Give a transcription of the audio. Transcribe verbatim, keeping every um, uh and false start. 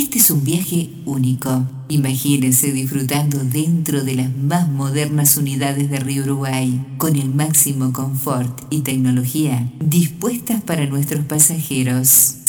Este es un viaje único. Imagínense disfrutando dentro de las más modernas unidades de Río Uruguay, con el máximo confort y tecnología dispuestas para nuestros pasajeros.